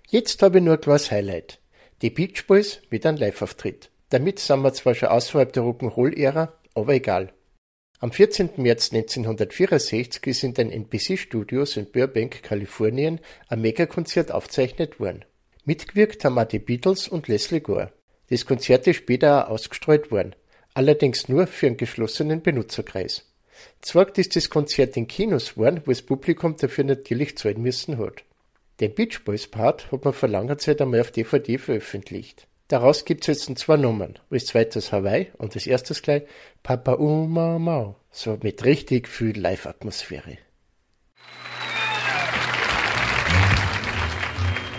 Jetzt habe ich nur ein kleines Highlight. Die Beach Boys mit einem Live-Auftritt. Damit sind wir zwar schon außerhalb der Rock'n'Roll-Ära, aber egal. Am 14. März 1964 ist in den NBC-Studios in Burbank, Kalifornien, ein Megakonzert aufgezeichnet worden. Mitgewirkt haben auch die Beatles und Leslie Gore. Das Konzert ist später auch ausgestrahlt worden, allerdings nur für einen geschlossenen Benutzerkreis. Zwar ist das Konzert in Kinos geworden, wo das Publikum dafür natürlich zahlen müssen hat. Den Beach Boys Part hat man vor langer Zeit einmal auf DVD veröffentlicht. Daraus gibt's jetzt zwei Nummern. Als zweites Hawaii und als erstes gleich Papa Mau, so mit richtig viel Live-Atmosphäre.